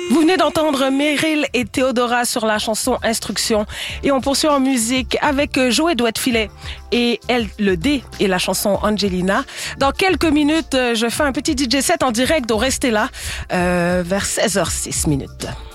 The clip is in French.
Vous venez d'entendre Meryl et Théodora sur la chanson Instruction. Et on poursuit en musique avec Joey Douette-Filet et Elle le D et la chanson Angelina. Dans quelques minutes, je fais un petit DJ set en direct, donc restez là vers 16h06 minutes.